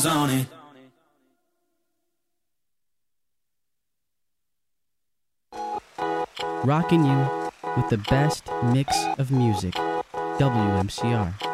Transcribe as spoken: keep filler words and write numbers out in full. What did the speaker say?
on it. Rocking you with the best mix of music. W M C R.